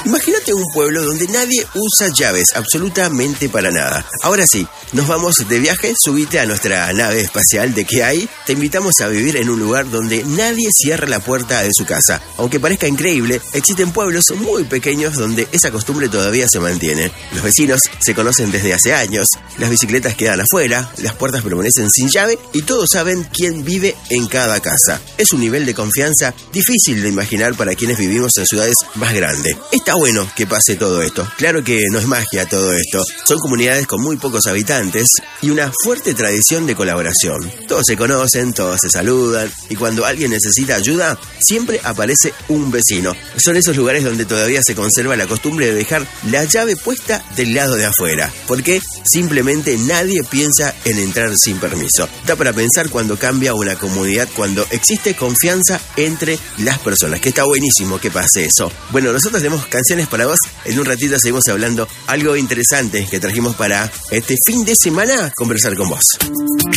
Imagínate un pueblo donde nadie usa llaves, absolutamente para nada. Ahora sí, nos vamos de viaje, subite a nuestra nave espacial de ¿Qué hay? Te invitamos a vivir en un lugar donde nadie cierra la puerta de su casa. Aunque parezca increíble, existen pueblos muy pequeños donde esa costumbre todavía se mantiene. Los vecinos se conocen desde hace años, las bicicletas quedan afuera, las puertas permanecen sin llave y todos saben quién vive en cada casa. Es un nivel de confianza difícil de imaginar para quienes vivimos en ciudades más grandes. Está bueno que pase todo esto. Claro que no es magia todo esto. Son comunidades con muy pocos habitantes y una fuerte tradición de colaboración. Todos se conocen, todos se saludan y cuando alguien necesita ayuda, siempre aparece un vecino. Son esos lugares donde todavía se conserva la costumbre de dejar la llave puesta del lado de afuera, porque simplemente nadie piensa en entrar sin permiso. Da para pensar cuando cambia una comunidad, cuando existe confianza entre las personas, que está buenísimo que pase eso. Bueno, nosotros tenemos canciones para vos. En un ratito seguimos hablando algo interesante que trajimos para este fin de semana, conversar con vos.